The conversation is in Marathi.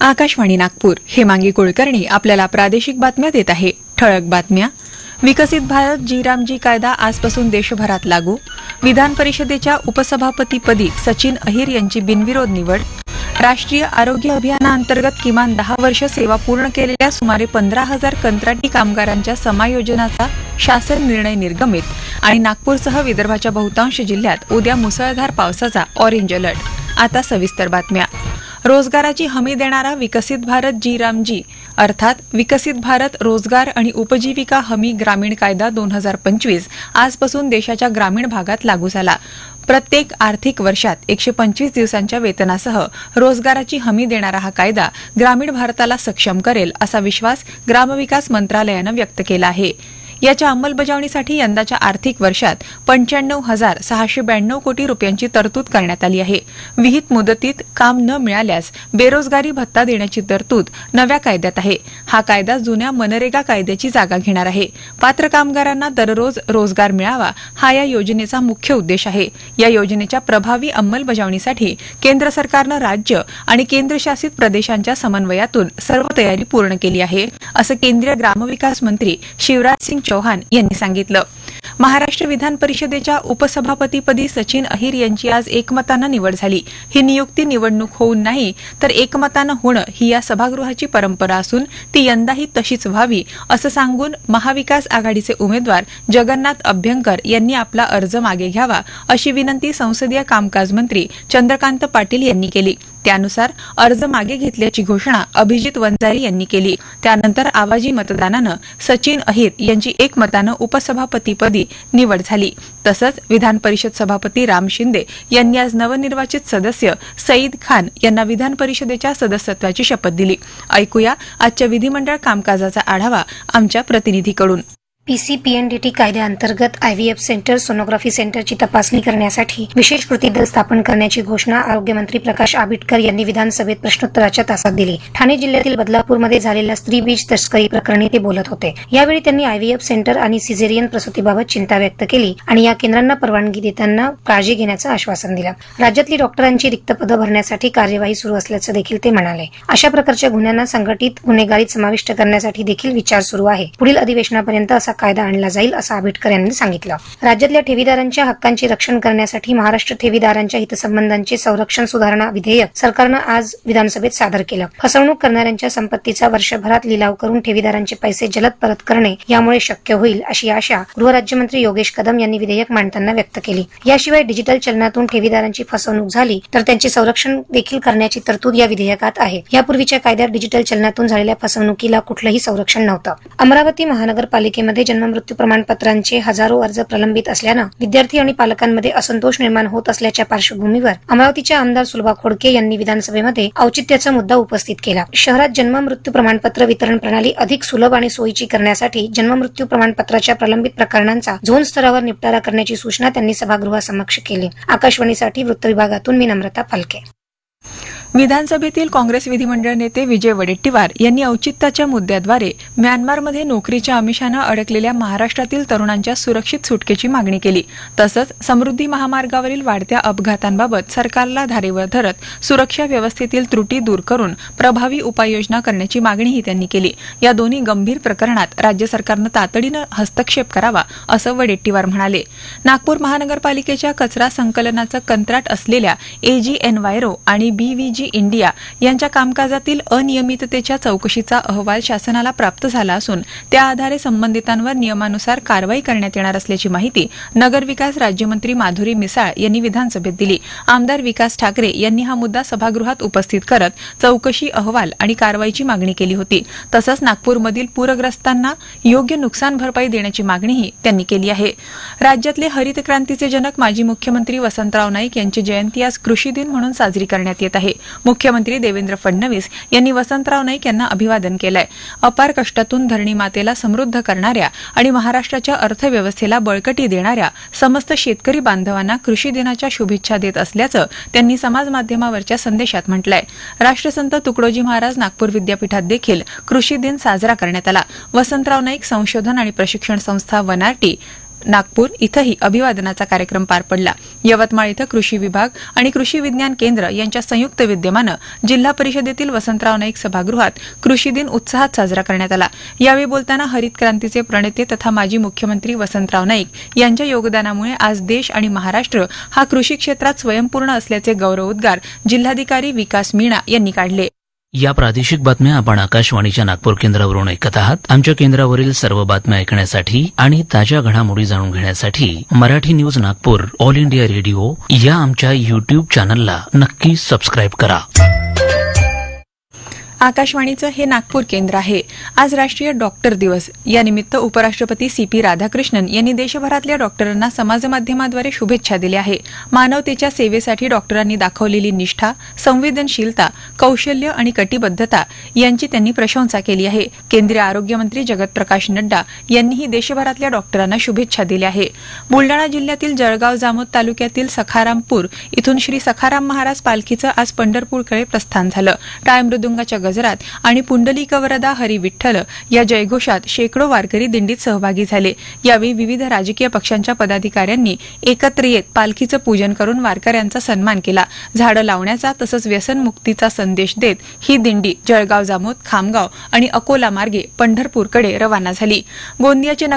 आकाशवाणी नागपूर. हेमांगी कुलकर्णी आपल्याला प्रादेशिक बातम्या देत आहे. ठळक बातम्या. विकसित भारत जी कायदा आजपासून देशभरात लागू. विधान परिषदेच्या उपसभापतीपदी सचिन अहिर यांची बिनविरोध निवड. राष्ट्रीय आरोग्य अभियानाअंतर्गत किमान 10 वर्ष सेवा पूर्ण केलेल्या सुमारे 15,000 कंत्राटी कामगारांच्या समायोजनाचा शासन निर्णय निर्गमित. आणि नागपूरसह विदर्भाच्या बहुतांश जिल्ह्यात उद्या मुसळधार पावसाचा ऑरेंज अलर्ट. आता सविस्तर बातम्या. रोजगाराची हमी देणारा विकसित भारत जी अर्थात विकसित भारत रोजगार आणि उपजीविका हमी ग्रामीण कायदा 2025 आजपासून देशाच्या ग्रामीण भागात लागू झाला. प्रत्येक आर्थिक वर्षात 125 दिवसांच्या वेतनासह रोजगाराची हमी देणारा हा कायदा ग्रामीण भारताला सक्षम करेल असा विश्वास ग्रामविकास मंत्रालयानं व्यक्त केला आहे. याच्या अंमलबजावणीसाठी यंदाच्या आर्थिक वर्षात 95,692 कोटी रुपयांची तरतूद करण्यात आली आहे. विहित मुदतीत काम न मिळाल्यास बेरोजगारी भत्ता देण्याची तरतूद नव्या कायद्यात आहे. हा कायदा जुन्या मनरेगा कायद्याची जागा घेणार आहे. पात्र कामगारांना दररोज रोजगार मिळावा हा या योजनेचा मुख्य उद्देश आहे. या योजनेच्या प्रभावी अंमलबजावणीसाठी केंद्र सरकारनं राज्य आणि केंद्रशासित प्रदेशांच्या समन्वयातून सर्व तयारी पूर्ण केली आहे, असं केंद्रीय ग्रामविकास मंत्री शिवराज सिंग चौहान यांनी सांगितलं. महाराष्ट्र विधान परिषदेच्या उपसभापतीपदी सचिन अहिर यांची आज एकमतानं निवड झाली. ही नियुक्ती निवडणूक होऊन नाही तर एकमतानं होणं ही या सभागृहाची परंपरा असून ती यंदाही तशीच व्हावी असं सांगून महाविकास आघाडीचे उमेदवार जगन्नाथ अभ्यंकर यांनी आपला अर्ज मागे घ्यावा अशी विनंती संसदीय कामकाज मंत्री चंद्रकांत पाटील यांनी केली. त्यानुसार अर्ज मागे घेतल्याची घोषणा अभिजित वंजारी यांनी केली. त्यानंतर आवाजी मतदानानं सचिन अहिर यांची एकमतानं उपसभापतीपदी निवड झाली. तसंच विधान परिषद सभापती राम शिंदे यांनी आज नवनिर्वाचित सदस्य सईद खान यांना विधान परिषदेच्या सदस्यत्वाची शपथ दिली. ऐकूया आजच्या विधिमंडळ कामकाजाचा आढावा आमच्या प्रतिनिधीकडून. पीसीपीएनडीटी कायद्याअंतर्गत आयव्हीएफ सेंटर, सोनोग्राफी सेंटरची तपासणी करण्यासाठी विशेष कृती दल स्थापन करण्याची घोषणा आरोग्यमंत्री प्रकाश आंबेडकर यांनी विधानसभेत प्रश्नोत्तराच्या तासात दिली. ठाणे जिल्ह्यातील बदलापूरमध्ये झालेल्या स्त्रीबीज तस्करी प्रकरणी ते बोलत होते. यावेळी त्यांनी आयव्हीएफ सेंटर आणि सिझेरियन प्रसूतीबाबत चिंता व्यक्त केली आणि या केंद्रांना परवानगी देताना काळजी घेण्याचं आश्वासन दिलं. राज्यातली डॉक्टरांची रिक्त पदं भरण्यासाठी कार्यवाही सुरू असल्याचं देखील ते म्हणाले. अशा प्रकारच्या गुन्ह्यांना संघटित गुन्हेगारीत समाविष्ट करण्यासाठी देखील विचार सुरू आहे. पुढील अधिवेशनापर्यंत असा कायदा आणला जाईल असं आंबेडकर यांनी सांगितलं. राज्यातल्या ठेवीदारांच्या हक्कांची रक्षण करण्यासाठी महाराष्ट्र ठेवीदारांच्या हितसंबंधांचे संरक्षण सुधारणा विधेयक सरकारनं आज विधानसभेत सादर केलं. फसवणूक करणाऱ्यांच्या संपत्तीचा वर्षभरात लिलाव करून ठेवीदारांचे पैसे जलद परत करणे यामुळे शक्य होईल अशी आशा गृहराज्यमंत्री योगेश कदम यांनी विधेयक मांडताना व्यक्त केली. याशिवाय डिजिटल चलनातून ठेवीदारांची फसवणूक झाली तर त्यांचे संरक्षण देखील करण्याची तरतूद या विधेयकात आहे. यापूर्वीच्या कायद्यात डिजिटल चलनातून झालेल्या फसवणुकीला कुठलंही संरक्षण नव्हतं. अमरावती महानगरपालिकेमध्ये जन्ममृत्यू प्रमाणपत्रांचे हजारो अर्ज प्रलंबित असल्यानं विद्यार्थी आणि पालकांमध्ये असंतोष निर्माण होत असल्याच्या पार्श्वभूमीवर अमरावतीच्या आमदार सुलभा खोडके यांनी विधानसभेमध्ये औचित्याचा मुद्दा उपस्थित केला. शहरात जन्ममृत्यू प्रमाणपत्र वितरण प्रणाली अधिक सुलभ आणि सोयीची करण्यासाठी जन्ममृत्यू प्रमाणपत्राच्या प्रलंबित प्रकरणांचा झोन स्तरावर निपटारा करण्याची सूचना त्यांनी सभागृहासमक्ष केली. आकाशवाणीसाठी वृत्त विभागातून मी नम्रता फालके. विधानसभेतील काँग्रेस विधिमंडळ नेते विजय वडेट्टीवार यांनी औचित्याच्या मुद्द्याद्वारे म्यानमारमध्ये नोकरीच्या आमिषानं अडकलेल्या महाराष्ट्रातील तरुणांच्या सुरक्षित सुटकेची मागणी केली. तसंच समृद्धी महामार्गावरील वाढत्या अपघातांबाबत सरकारला धारेवर धरत सुरक्षा व्यवस्थेतील त्रुटी दूर करून प्रभावी उपाययोजना करण्याची मागणीही त्यांनी केली. या दोन्ही गंभीर प्रकरणात राज्य सरकारनं तातडीनं हस्तक्षेप करावा असं वडेट्टीवार म्हणाले. नागपूर महानगरपालिकेच्या कचरा संकलनाचं कंत्राट असलेल्या एजी एनवायरो आणि बीव्हीजी इंडिया यांच्या कामकाजातील अनियमिततेच्या चौकशीचा अहवाल शासनाला प्राप्त झाला असून त्या आधारे संबंधितांवर नियमानुसार कारवाई करण्यात येणार असल्याची माहिती नगरविकास राज्यमंत्री माधुरी मिसाळ यांनी विधानसभेत दिली. आमदार विकास ठाकरे यांनी हा मुद्दा सभागृहात उपस्थित करत चौकशी अहवाल आणि कारवाईची मागणी केली होती. तसंच नागपूरमधील पूरग्रस्तांना योग्य नुकसान भरपाई देण्याची मागणीही त्यांनी केली आहे. राज्यातले हरित क्रांतीचे जनक माजी मुख्यमंत्री वसंतराव नाईक यांची जयंती आज कृषी दिन म्हणून साजरी करण्यात येत आहे. मुख्यमंत्री देवेंद्र फडणवीस यांनी वसंतराव नाईक यांना अभिवादन केलंय. अपार कष्टातून धरणी मातेला समृद्ध करणाऱ्या आणि महाराष्ट्राच्या अर्थव्यवस्थेला बळकटी देणाऱ्या समस्त शेतकरी बांधवांना कृषी दिनाच्या शुभेच्छा देत असल्याचं त्यांनी समाजमाध्यमावरच्या संदेशात म्हटलंय. राष्ट्रसंत तुकडोजी महाराज नागपूर विद्यापीठात देखील कृषी दिन साजरा करण्यात आला. वसंतराव नाईक संशोधन आणि प्रशिक्षण संस्था वनारटी नागपूर इथंही अभिवादनाचा कार्यक्रम पार पडला. यवतमाळ इथं कृषी विभाग आणि कृषी विज्ञान केंद्र यांच्या संयुक्त विद्यमानं जिल्हा परिषदेतील वसंतराव नाईक सभागृहात कृषी दिन उत्साहात साजरा करण्यात आला. यावेळी बोलताना हरित क्रांतीचे प्रणेते तथा माजी मुख्यमंत्री वसंतराव नाईक यांच्या योगदानामुळे आज देश आणि महाराष्ट्र हा कृषी क्षेत्रात स्वयंपूर्ण असल्याचे गौरवोद्गार जिल्हाधिकारी विकास मीणा यांनी काढले. या प्रादेशिक बातम्या आपण आकाशवाणीच्या नागपूर केंद्रावरून ऐकत आहात. आमच्या केंद्रावरील सर्व बातम्या ऐकण्यासाठी आणि ताज्या घडामोडी जाणून घेण्यासाठी Marathi news Nagpur all India radio या आमच्या युट्यूब चॅनलला नक्की सबस्क्राईब करा. आकाशवाणीचं हे नागपूर केंद्र आहे. आज राष्ट्रीय डॉक्टर दिवस. या निमित्त उपराष्ट्रपती CP राधाकृष्णन यांनी देशभरातल्या डॉक्टरांना समाजमाध्यमाद्वारे शुभेच्छा दिल्या आहे. मानवतेच्या सेवेसाठी डॉक्टरांनी दाखवलेली निष्ठा, संवेदनशीलता, कौशल्य आणि कटिबद्धता यांची त्यांनी प्रशंसा केली आहे. केंद्रीय आरोग्यमंत्री जगत प्रकाश नड्डा यांनीही देशभरातल्या डॉक्टरांना शुभेच्छा दिल्या आहे. बुलडाणा जिल्ह्यातील जळगाव जामोद तालुक्यातील सखारामपूर इथून श्री सखाराम महाराज पालखीचं आज पंढरपूरकडे प्रस्थान झालं. टाळ मृदुंगाच्या गजरात आणि पुंडलिक वरदा हरी विठ्ठल या जयघोषात शेकडो वारकरी दिंडीत सहभागी झाले. यावेळी विविध राजकीय पक्षांच्या पदाधिकाऱ्यांनी एकत्र येत पालखीचं पूजन करून वारकऱ्यांचा सन्मान केला. झाडं लावण्याचा तसंच व्यसनमुक्तीचा संदेश देत ही दिंडी जळगाव जामोद, खामगाव आणि अकोला मार्गे पंढरपूरकडे रवाना झाली. गोंदियाचे